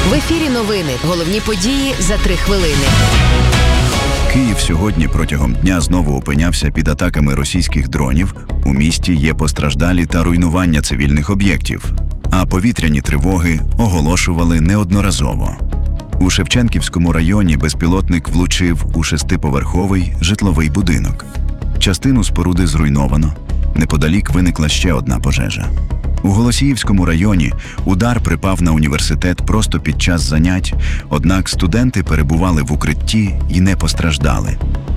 В ефірі новини. Головні події за 3 хвилини. Київ сьогодні протягом дня знову опинявся під атаками російських дронів. У місті є постраждалі та руйнування цивільних об'єктів. А повітряні тривоги оголошували неодноразово. У Шевченківському районі безпілотник влучив у 6-поверховий житловий будинок. Частину споруди зруйновано. Неподалік виникла ще одна пожежа. У Голосіївському районі удар припав на університет просто під час занять, однак студенти перебували в укритті і не постраждали.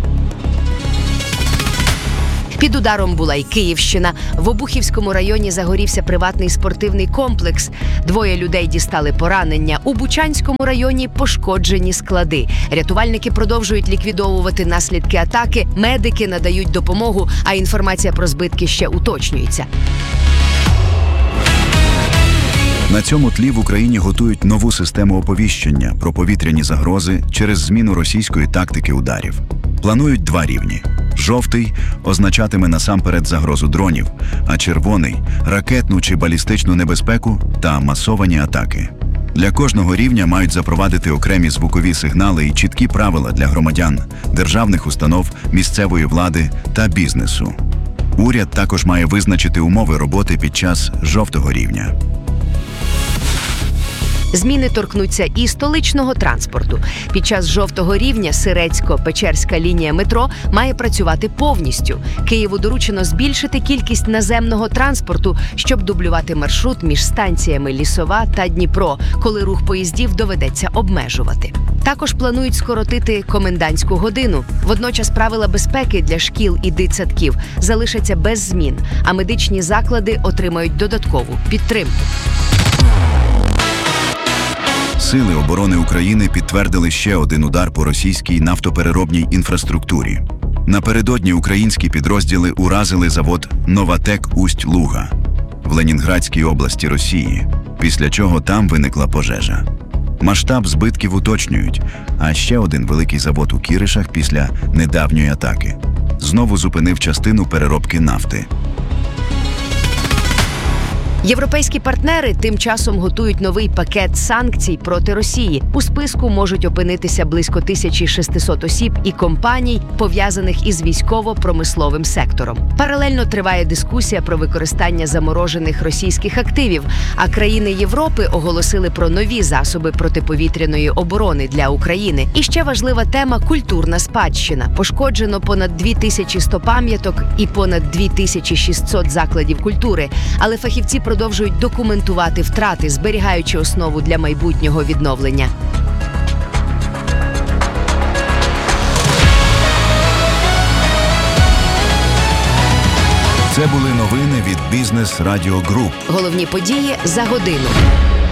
Під ударом була й Київщина. В Обухівському районі загорівся приватний спортивний комплекс. 2 людей дістали поранення. У Бучанському районі пошкоджені склади. Рятувальники продовжують ліквідовувати наслідки атаки, медики надають допомогу, а інформація про збитки ще уточнюється. На цьому тлі в Україні готують нову систему оповіщення про повітряні загрози через зміну російської тактики ударів. Планують 2 рівні. Жовтий означатиме насамперед загрозу дронів, а червоний – ракетну чи балістичну небезпеку та масовані атаки. Для кожного рівня мають запровадити окремі звукові сигнали і чіткі правила для громадян, державних установ, місцевої влади та бізнесу. Уряд також має визначити умови роботи під час жовтого рівня. Зміни торкнуться і столичного транспорту. Під час жовтого рівня Сирецько-Печерська лінія метро має працювати повністю. Києву доручено збільшити кількість наземного транспорту, щоб дублювати маршрут між станціями Лісова та Дніпро, коли рух поїздів доведеться обмежувати. Також планують скоротити комендантську годину. Водночас правила безпеки для шкіл і дитсадків залишаться без змін, а медичні заклади отримають додаткову підтримку. Сили оборони України підтвердили ще один удар по російській нафтопереробній інфраструктурі. Напередодні українські підрозділи уразили завод «Новатек Усть-Луга» в Ленінградській області Росії, після чого там виникла пожежа. Масштаб збитків уточнюють, а ще один великий завод у Кіришах після недавньої атаки знову зупинив частину переробки нафти. Європейські партнери тим часом готують новий пакет санкцій проти Росії. У списку можуть опинитися близько 1600 осіб і компаній, пов'язаних із військово-промисловим сектором. Паралельно триває дискусія про використання заморожених російських активів, а країни Європи оголосили про нові засоби протиповітряної оборони для України. І ще важлива тема – культурна спадщина. Пошкоджено понад 2100 пам'яток і понад 2600 закладів культури, але фахівці продовжують документувати втрати, зберігаючи основу для майбутнього відновлення. Це були новини від Бізнес Радіо Груп. Головні події за годину.